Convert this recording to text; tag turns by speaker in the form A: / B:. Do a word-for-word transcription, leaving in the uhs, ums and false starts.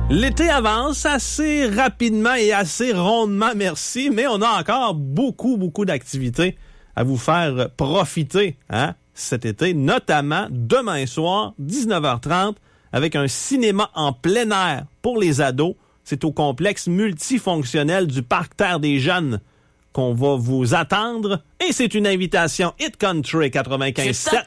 A: L'été avance assez rapidement et assez rondement, merci, mais on a encore beaucoup, beaucoup d'activités à vous faire profiter hein, cet été, notamment demain soir, dix-neuf heures trente, avec un cinéma en plein air pour les ados. C'est au complexe multifonctionnel du Parc Terre des Jeunes qu'on va vous attendre. Et c'est une invitation Hit Country quatre-vingt-quinze sept.